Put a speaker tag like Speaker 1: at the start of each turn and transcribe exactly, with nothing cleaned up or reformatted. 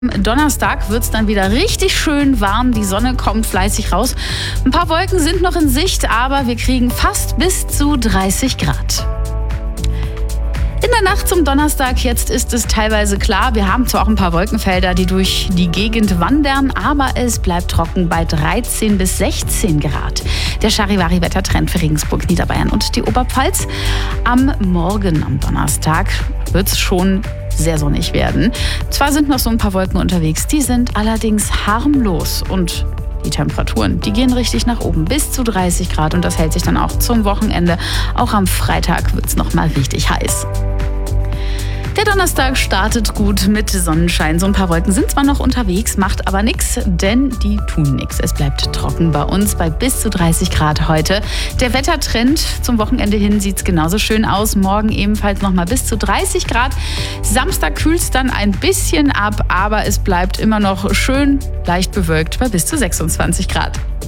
Speaker 1: Donnerstag wird es dann wieder richtig schön warm. Die Sonne kommt fleißig raus. Ein paar Wolken sind noch in Sicht, aber wir kriegen fast bis zu dreißig Grad. In der Nacht zum Donnerstag, jetzt ist es teilweise klar, wir haben zwar auch ein paar Wolkenfelder, die durch die Gegend wandern, aber es bleibt trocken bei dreizehn bis sechzehn Grad. Der Charivari-Wettertrend für Regensburg, Niederbayern und die Oberpfalz. Am Morgen am Donnerstag wird es schon sehr sonnig werden. Zwar sind noch so ein paar Wolken unterwegs, die sind allerdings harmlos und die Temperaturen, die gehen richtig nach oben, bis zu dreißig Grad und das hält sich dann auch zum Wochenende. Auch am Freitag wird es nochmal richtig heiß. Der Donnerstag startet gut mit Sonnenschein. So ein paar Wolken sind zwar noch unterwegs, macht aber nichts, denn die tun nichts. Es bleibt trocken bei uns bei bis zu dreißig Grad heute. Der Wettertrend zum Wochenende hin sieht es genauso schön aus. Morgen ebenfalls nochmal bis zu dreißig Grad. Samstag kühlt es dann ein bisschen ab, aber es bleibt immer noch schön leicht bewölkt bei bis zu sechsundzwanzig Grad.